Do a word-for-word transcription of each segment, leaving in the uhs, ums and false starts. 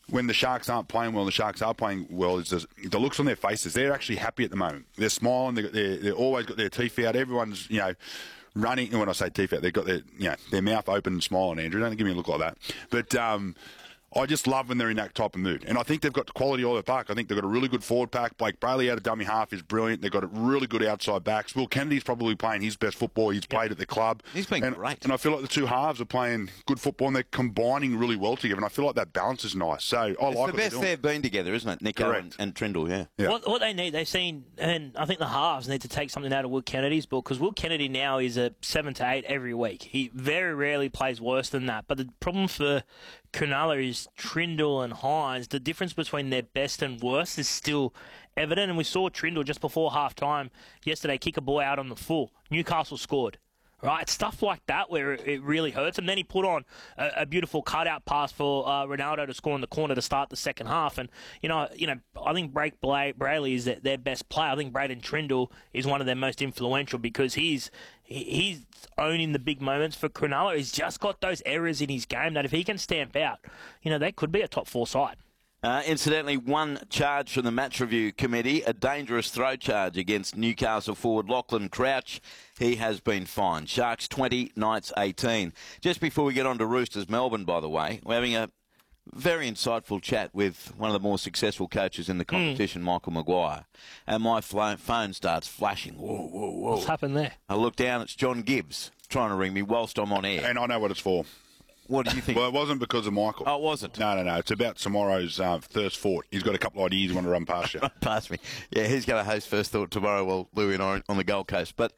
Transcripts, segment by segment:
when the Sharks aren't playing well and the Sharks are playing well, is just, the looks on their faces. They're actually happy at the moment. They're smiling. They're, they're, they're always got their teeth out. Everyone's, you know, running. And when I say teeth out, they've got their, you know, their mouth open and smiling, Andrew. Don't give me a look like that. But um, I just love when they're in that type of mood. And I think they've got the quality all over the park. I think they've got a really good forward pack. Blake Brayley out of dummy half is brilliant. They've got a really good outside backs. Will Kennedy's probably playing his best football he's played at the club. He's been and, great. And I feel like the two halves are playing good football and they're combining really well together. And I feel like that balance is nice. So I it's like the what best they've been together, isn't it? Nico and, and Trindle, yeah. yeah. What, what they need, they've seen, and I think the halves need to take something out of Will Kennedy's book, because Will Kennedy now is a seven to eight every week. He very rarely plays worse than that. But the problem for Cronulla is Trindle and Hines. The difference between their best and worst is still evident. And we saw Trindle just before half-time yesterday kick a ball out on the full. Newcastle scored. Right, stuff like that where it really hurts. And then he put on a, a beautiful cutout pass for uh, Ronaldo to score in the corner to start the second half. And you know, you know, I think Blake Bra- Brayley is their, their best player. I think Braden Trindle is one of their most influential because he's he, he's owning the big moments for Cronulla. He's just got those errors in his game that if he can stamp out, you know, they could be a top four side. Uh, incidentally, one charge from the match review committee, a dangerous throw charge against Newcastle forward Lachlan Crouch. He has been fined. Sharks twenty, Knights eighteen. Just before we get on to Roosters Melbourne, by the way, we're having a very insightful chat with one of the more successful coaches in the competition, mm. Michael Maguire. And my phone starts flashing. Whoa, whoa, whoa. What's happened there? I look down, it's John Gibbs trying to ring me whilst I'm on air. And I know what it's for. What do you think? Well, it wasn't because of Michael. Oh, it wasn't? No, no, no. It's about tomorrow's uh, First Thought. He's got a couple of ideas he wants to run past you. Past me. Yeah, he's going to host First Thought tomorrow while Louie and I are on the Gold Coast. But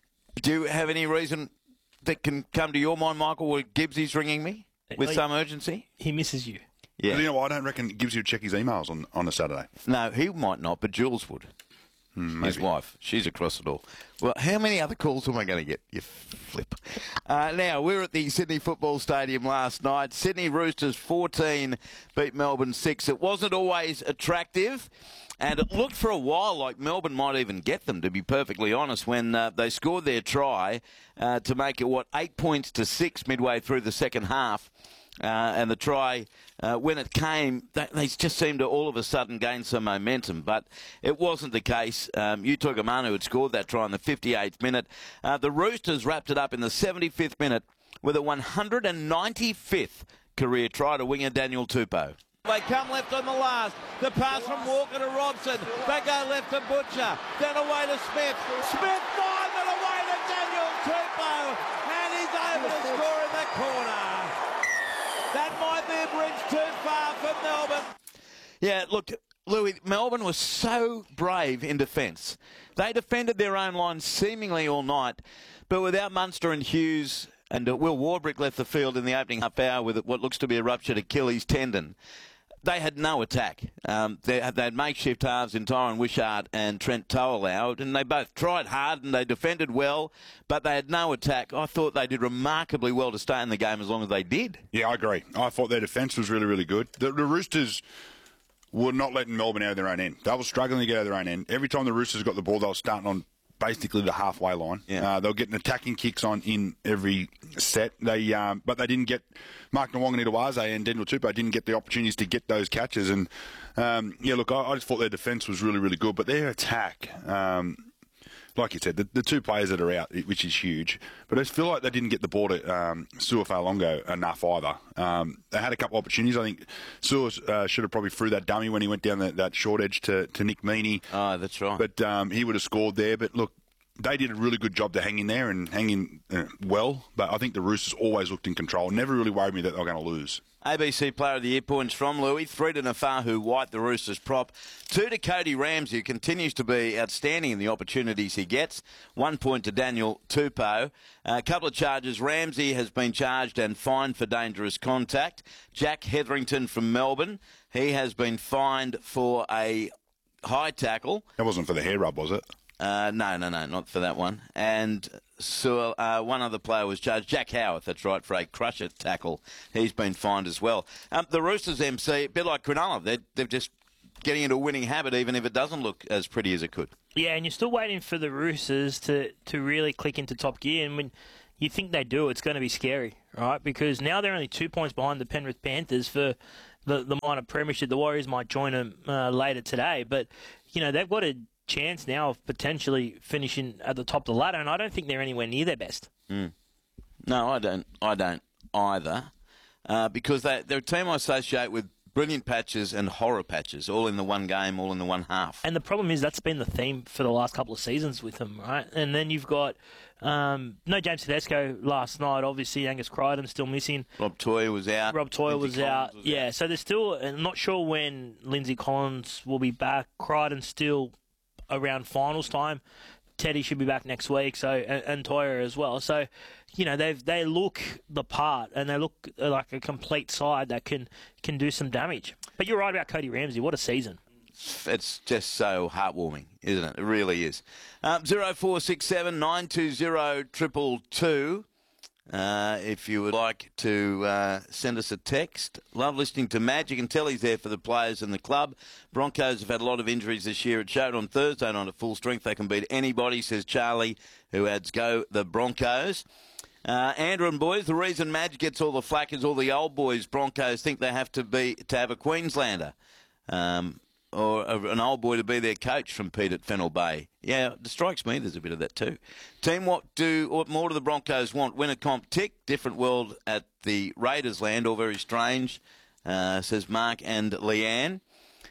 do you have any reason that can come to your mind, Michael, where Gibbsy's ringing me with some urgency? He misses you. Yeah. But you know what? I don't reckon Gibbsy would check his emails on, on a Saturday. No, he might not, but Jules would. Hmm, his wife. She's across it all. Well, how many other calls am I going to get, you flip? Uh, now, we were at the Sydney Football Stadium last night. Sydney Roosters fourteen beat Melbourne six. It wasn't always attractive, and it looked for a while like Melbourne might even get them, to be perfectly honest, when uh, they scored their try uh, to make it, what, eight points to six midway through the second half. Uh, and the try, uh, when it came, they, they just seemed to all of a sudden gain some momentum. But it wasn't the case. Um, Utoga Manu had scored that try in the fifty-eighth minute. Uh, the Roosters wrapped it up in the seventy-fifth minute with a one hundred ninety-fifth career try to winger Daniel Tupou. They come left on the last. The pass from Walker to Robson. They go left to Butcher. Then away to Smith. Smith finds it away to Daniel Tupou. And he's over to score in the corner. That might be a bridge too far for Melbourne. Yeah, look, Louis, Melbourne was so brave in defence. They defended their own line seemingly all night, but without Munster and Hughes, and uh, Will Warbrick left the field in the opening half hour with what looks to be a ruptured Achilles tendon. They had no attack. Um, they, had, they had makeshift halves in Tyron Wishart and Trent Toalau, and they both tried hard and they defended well, but they had no attack. I thought they did remarkably well to stay in the game as long as they did. Yeah, I agree. I thought their defence was really, really good. The, the Roosters were not letting Melbourne out of their own end. They were struggling to get out of their own end. Every time the Roosters got the ball, they were starting on basically the halfway line. Yeah. Uh, they were getting attacking kicks on in every set. They, um, but they didn't get Mark Nawonga-Nitawaze and Daniel Tupou didn't get the opportunities to get those catches. And um, yeah, look, I, I just thought their defence was really, really good, but their attack. Um, Like you said, the, the two players that are out, which is huge, but I just feel like they didn't get the ball to um, Su'a-Fa'alogo enough either. Um, they had a couple of opportunities. I think Su'a uh, should have probably threw that dummy when he went down that, that short edge to, to Nick Meaney. Oh, that's right. But um, he would have scored there. But look, they did a really good job to hang in there and hang in uh, well. But I think the Roosters always looked in control. Never really worried me that they were going to lose. A B C Player of the Year points from Louis. Three to Nafahu White, the Roosters prop. Two to Cody Ramsey, who continues to be outstanding in the opportunities he gets. One point to Daniel Tupou. A couple of charges. Ramsey has been charged and fined for dangerous contact. Jack Hetherington from Melbourne, he has been fined for a high tackle. That wasn't for the hair rub, was it? Uh, no, no, no, not for that one. And so uh, one other player was charged, Jack Howarth, that's right, for a crusher tackle. He's been fined as well. Um, the Roosters M C, a bit like Cronulla, they're, they're just getting into a winning habit, even if it doesn't look as pretty as it could. Yeah, and you're still waiting for the Roosters to, to really click into top gear. And when you think they do, it's going to be scary, right? Because now they're only two points behind the Penrith Panthers for the, the minor premiership. The Warriors might join them uh, later today, but you know they've got a chance now of potentially finishing at the top of the ladder, and I don't think they're anywhere near their best. Mm. No, I don't. I don't either, uh, because they, they're a team I associate with brilliant patches and horror patches, all in the one game, all in the one half. And the problem is that's been the theme for the last couple of seasons with them, right? And then you've got um, no James Tedesco last night. Obviously, Angus Crichton still missing. Rob Toy was out. Rob Toy Lindsay was Collins out. was yeah, out. so there's still. I'm not sure when Lindsay Collins will be back. Crichton's still around finals time. Teddy should be back next week, so and, and Toya as well. So, you know, they they look the part, and they look like a complete side that can can do some damage. But you're right about Cody Ramsey. What a season! It's just so heartwarming, isn't it? It really is. Um, zero four six seven nine two zero triple two. Uh, if you would like to uh, send us a text. Love listening to Madge. You can tell he's there for the players and the club. Broncos have had a lot of injuries this year. It showed on Thursday night at full strength. They can beat anybody, says Charlie, who adds, go the Broncos. Uh, Andrew and boys, the reason Madge gets all the flack is all the old boys Broncos think they have to be to have a Queenslander. Um, or a, an old boy to be their coach from Pete at Fennell Bay. Yeah, it strikes me there's a bit of that too. Team, what do what more do the Broncos want? Win a comp tick, different world at the Raiders land, all very strange, uh, says Mark and Leanne.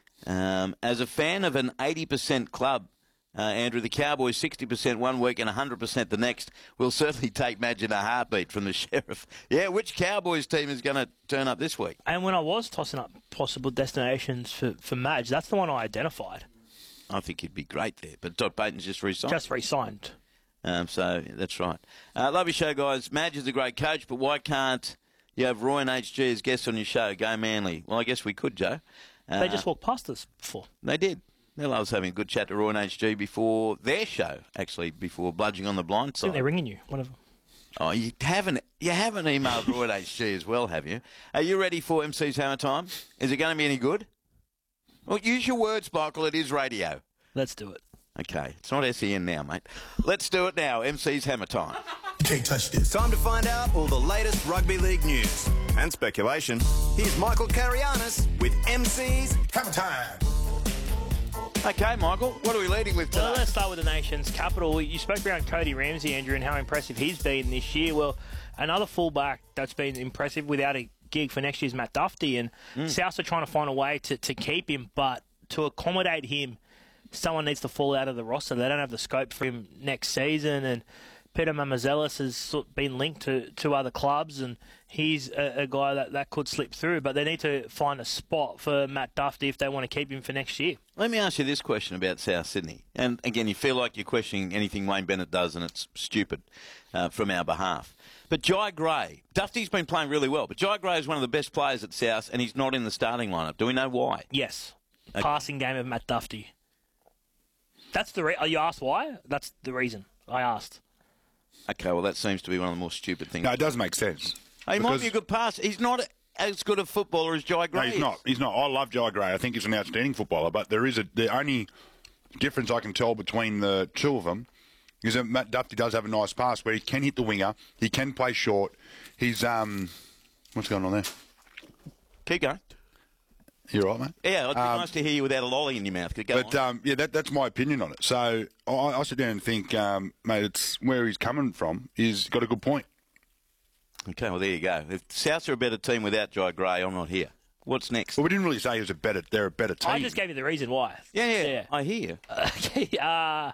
Um, as a fan of an eighty percent club, uh, Andrew, the Cowboys sixty percent one week and one hundred percent the next, will certainly take Madge in a heartbeat from the Sheriff. Yeah, which Cowboys team is going to turn up this week? And when I was tossing up possible destinations for, for Madge, that's the one I identified. I think he'd be great there. But Todd Payton's just re-signed. Just re-signed. Um, so, that's right. Uh, love your show, guys. Madge is a great coach, but why can't you have Roy and H G as guests on your show? Go Manly. Well, I guess we could, Joe. Uh, They just walked past us before. They did. They loved having a good chat to Roy and H G before their show, actually, before Bludging on the Blind I Side. think they're ringing you. One of them. Oh, you haven't you haven't emailed Roy at H G as well, have you? Are you ready for M C's Hammer Time? Is it going to be any good? Well, use your words, Michael. It is radio. Let's do it. Okay, it's not S E N now, mate. Let's do it now. M C's Hammer Time. Can't touch this. Time to find out all the latest rugby league news and speculation. Here's Michael Carianis with M C's Hammer time. Okay, Michael, what are we leading with today? Well, let's start with the nation's capital. You spoke around Cody Ramsey, Andrew, and how impressive he's been this year. Well, another fullback that's been impressive without a gig for next year is Matt Duffy, and mm. Souths are trying to find a way to, to keep him, but to accommodate him, someone needs to fall out of the roster. They don't have the scope for him next season, and Peter Mamazelis has been linked to, to other clubs, and he's a, a guy that, that could slip through, but they need to find a spot for Matt Duffy if they want to keep him for next year. Let me ask you this question about South Sydney. And again, you feel like you're questioning anything Wayne Bennett does, and it's stupid uh, from our behalf. But Jai Gray, Duffy's been playing really well, but Jai Gray is one of the best players at South, and he's not in the starting lineup. Do we know why? Yes. Okay. Passing game of Matt Duffy. That's the re- you asked why? That's the reason I asked. Okay, well, that seems to be one of the more stupid things. No, it does make sense. He might be a good passer. He's not as good a footballer as Jai Gray No, he's is. not. He's not. I love Jai Gray. I think he's an outstanding footballer. But there is a the only difference I can tell between the two of them is that Matt Duffy does have a nice pass where he can hit the winger. He can play short. He's um, what's going on there? Keep going. You all right, mate? Yeah, it'd be Um, nice to hear you without a lolly in your mouth. Go But on. um, yeah, that, that's my opinion on it. So I, I sit down and think, um, mate, it's where he's coming from. He's got a good point. Okay, well, there you go. If Souths are a better team without Jai Gray, I'm not here. What's next? Well, we didn't really say he was a better. They're a better team. I just gave you the reason why. Yeah, yeah, Yeah. I hear you. Okay, uh,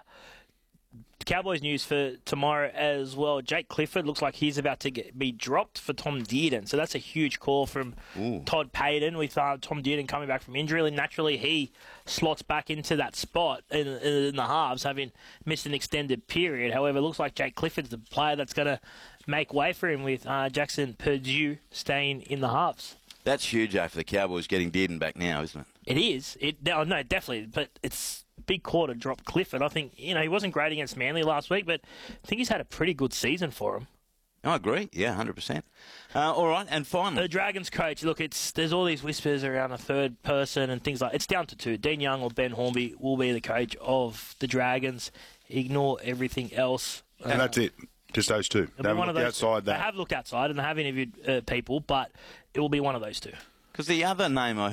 Cowboys news for tomorrow as well. Jake Clifford looks like he's about to get, be dropped for Tom Dearden. So that's a huge call from Ooh. Todd Payton with uh, Tom Dearden coming back from injury. And naturally, he slots back into that spot in, in the halves, having missed an extended period. However, it looks like Jake Clifford's the player that's going to make way for him with uh, Jackson Purdue staying in the halves. That's huge, eh, for the Cowboys getting Dearden back now, isn't it? It is. It no, no, definitely. But it's a big call to drop Clifford. I think, you know, he wasn't great against Manly last week, but I think he's had a pretty good season for him. I agree. Yeah, one hundred percent. Uh, all right, and finally. The Dragons coach, look, it's there's all these whispers around a third person and things like It's down to two. Dean Young or Ben Hornby will be the coach of the Dragons. Ignore everything else. And that's it. Just those two. It'll They be haven't one of looked those. outside They that. have looked outside and they have interviewed uh, people, but it will be one of those two. Because the other name I